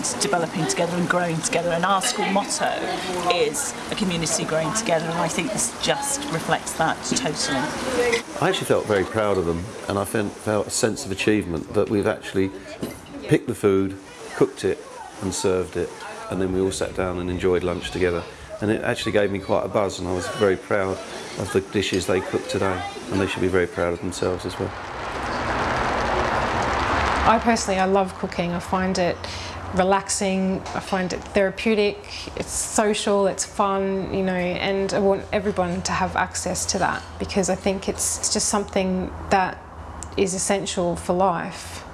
developing together and growing together, and our school motto is a community growing together, and I think this just reflects that totally. I actually felt very proud of them, and I felt a sense of achievement that we've actually picked the food, cooked it and served it, and then we all sat down and enjoyed lunch together. And it actually gave me quite a buzz, and I was very proud of the dishes they cooked today, and they should be very proud of themselves as well. I personally, I love cooking. I find it relaxing, I find it therapeutic, it's social, it's fun, you know, and I want everyone to have access to that because I think it's just something that is essential for life.